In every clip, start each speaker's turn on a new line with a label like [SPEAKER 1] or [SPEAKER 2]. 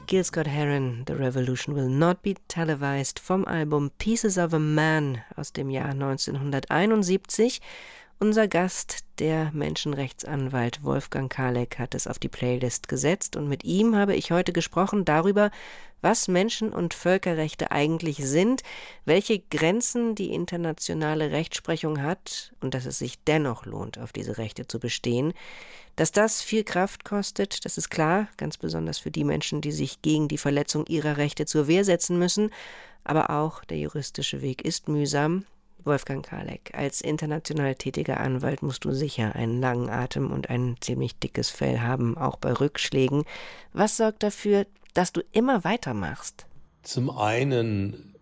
[SPEAKER 1] Gil Scott-Heron, The Revolution Will Not Be Televised vom Album Pieces of a Man aus dem Jahr 1971. Unser Gast, der Menschenrechtsanwalt Wolfgang Kaleck, hat es auf die Playlist gesetzt und mit ihm habe ich heute gesprochen darüber, was Menschen- und Völkerrechte eigentlich sind, welche Grenzen die internationale Rechtsprechung hat und dass es sich dennoch lohnt, auf diese Rechte zu bestehen. Dass das viel Kraft kostet, das ist klar, ganz besonders für die Menschen, die sich gegen die Verletzung ihrer Rechte zur Wehr setzen müssen. Aber auch der juristische Weg ist mühsam. Wolfgang Kaleck, als international tätiger Anwalt musst du sicher einen langen Atem und ein ziemlich dickes Fell haben, auch bei Rückschlägen. Was sorgt dafür, dass du immer weitermachst?
[SPEAKER 2] Zum einen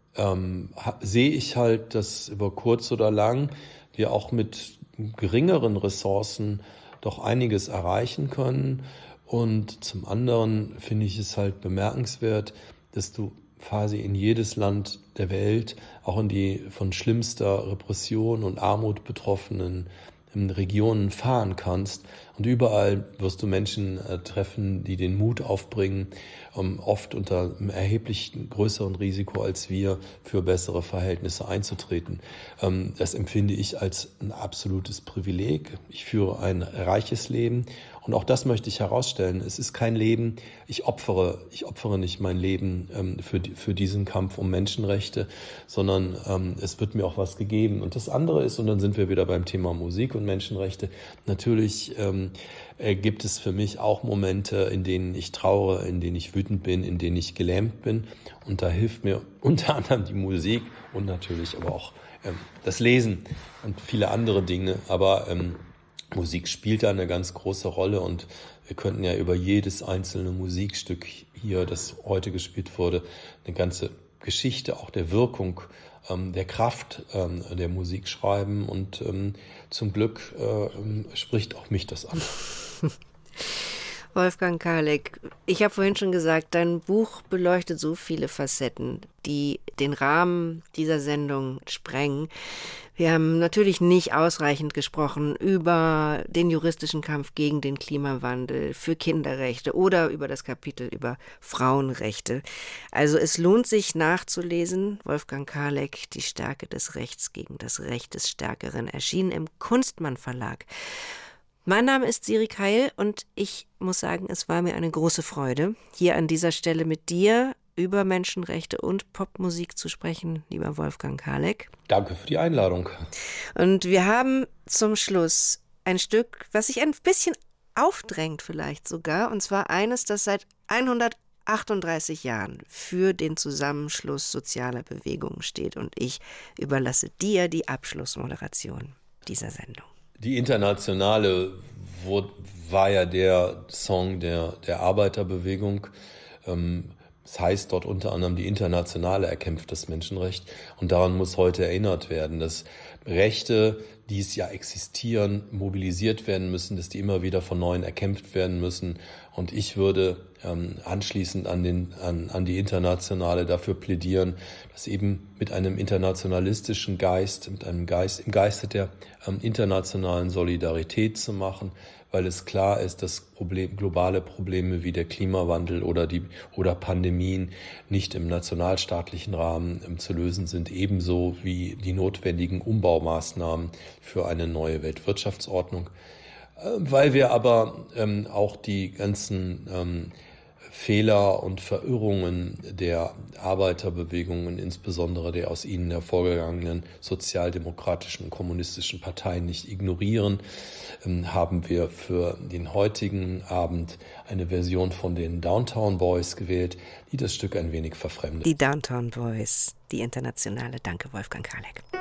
[SPEAKER 2] sehe ich halt, dass über kurz oder lang wir auch mit geringeren Ressourcen doch einiges erreichen können. Und zum anderen finde ich es halt bemerkenswert, dass du quasi in jedes Land der Welt, auch in die von schlimmster Repression und Armut betroffenen Regionen fahren kannst. Und überall wirst du Menschen treffen, die den Mut aufbringen, oft unter einem erheblich größeren Risiko als wir für bessere Verhältnisse einzutreten. Das empfinde ich als ein absolutes Privileg. Ich führe ein reiches Leben. Und auch das möchte ich herausstellen. Es ist kein Leben, ich opfere nicht mein Leben für diesen Kampf um Menschenrechte, sondern es wird mir auch was gegeben. Und das andere ist, und dann sind wir wieder beim Thema Musik und Menschenrechte, natürlich gibt es für mich auch Momente, in denen ich trauere, in denen ich wütend bin, in denen ich gelähmt bin. Und da hilft mir unter anderem die Musik und natürlich aber auch das Lesen und viele andere Dinge. Aber Musik spielt da eine ganz große Rolle und wir könnten ja über jedes einzelne Musikstück hier, das heute gespielt wurde, eine ganze Geschichte auch der Wirkung, der Kraft der Musik schreiben und zum Glück spricht auch mich das an.
[SPEAKER 1] Wolfgang Kaleck, ich habe vorhin schon gesagt, dein Buch beleuchtet so viele Facetten, die den Rahmen dieser Sendung sprengen. Wir haben natürlich nicht ausreichend gesprochen über den juristischen Kampf gegen den Klimawandel, für Kinderrechte oder über das Kapitel über Frauenrechte. Also es lohnt sich nachzulesen. Wolfgang Kaleck, Die Stärke des Rechts gegen das Recht des Stärkeren, erschienen im Kunstmann Verlag. Mein Name ist Siri Keil und ich muss sagen, es war mir eine große Freude, hier an dieser Stelle mit dir über Menschenrechte und Popmusik zu sprechen, lieber Wolfgang Kaleck.
[SPEAKER 2] Danke für die Einladung.
[SPEAKER 1] Und wir haben zum Schluss ein Stück, was sich ein bisschen aufdrängt vielleicht sogar, und zwar eines, das seit 138 Jahren für den Zusammenschluss sozialer Bewegungen steht. Und ich überlasse dir die Abschlussmoderation dieser Sendung.
[SPEAKER 2] Die Internationale war ja der Song der Arbeiterbewegung. Das heißt dort unter anderem, die Internationale erkämpft das Menschenrecht. Und daran muss heute erinnert werden, dass Rechte, die es ja existieren, mobilisiert werden müssen, dass die immer wieder von Neuem erkämpft werden müssen. Und ich würde anschließend an die Internationale dafür plädieren, das eben mit einem internationalistischen Geist, im Geiste der internationalen Solidarität zu machen, weil es klar ist, dass globale Probleme wie der Klimawandel oder Pandemien nicht im nationalstaatlichen Rahmen zu lösen sind, ebenso wie die notwendigen Umbaumaßnahmen für eine neue Weltwirtschaftsordnung. Weil wir aber auch die ganzen Fehler und Verirrungen der Arbeiterbewegungen, insbesondere der aus ihnen hervorgegangenen sozialdemokratischen und kommunistischen Parteien, nicht ignorieren, haben wir für den heutigen Abend eine Version von den Downtown Boys gewählt, die das Stück ein wenig verfremdet.
[SPEAKER 1] Die Downtown Boys, die Internationale. Danke, Wolfgang Kaleck.